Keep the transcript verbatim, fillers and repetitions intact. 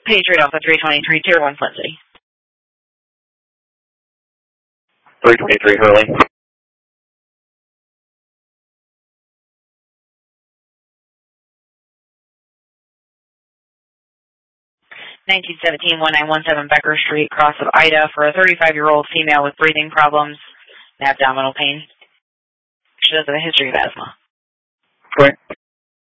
Patriot Alpha three twenty-three, Tier one, Flint City. three twenty-three, Hurley. nineteen seventeen, nineteen seventeen Becker Street, cross of Ida, for a thirty-five-year-old female with breathing problems and abdominal pain. She does have a history of asthma. Right.